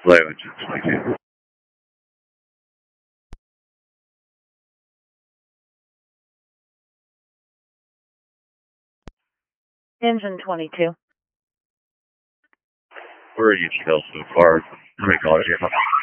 Hello, engine 22. Engine 22. Where are you, Chill, so far? How many calls do you have?